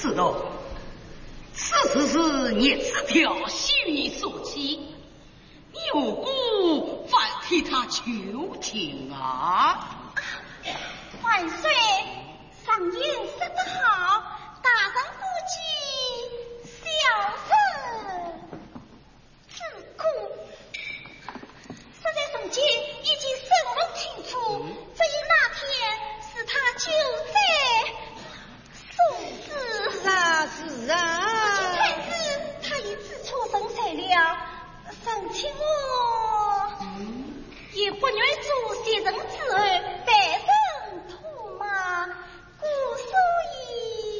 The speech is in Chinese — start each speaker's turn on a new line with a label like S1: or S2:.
S1: 是的，此事是叶子条虚你所起，有故反替他求情啊。